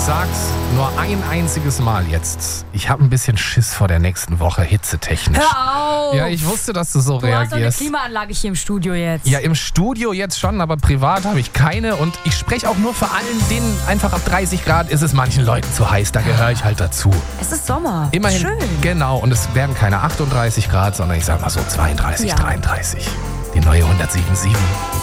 sag's nur ein einziges Mal jetzt. Ich habe ein bisschen Schiss vor der nächsten Woche, hitzetechnisch. Hör auf! Ja, ich wusste, dass du so Du hast doch eine reagierst. Klimaanlage hier im Studio jetzt. Ja, im Studio jetzt schon, aber privat habe ich keine. Und ich spreche auch nur für allen, denen einfach ab 30 Grad ist es manchen Leuten zu heiß. Da gehöre ich halt dazu. Es ist Sommer. Immerhin, Schön. genau. Und es werden keine 38 Grad, sondern ich sag mal so 32, Ja. 33. Die neue 107.7.